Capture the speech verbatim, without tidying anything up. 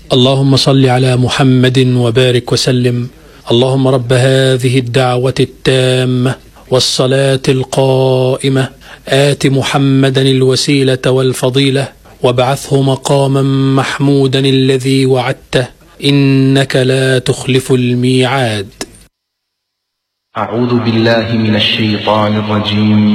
اللهم صل على محمد وبارك وسلم. اللهم رب هذه الدعوة التامة والصلاة القائمة آت محمدا الوسيلة والفضيلة وابعثه مقاما محمودا الذي وعدته إنك لا تخلف الميعاد. أعوذ بالله من الشيطان الرجيم.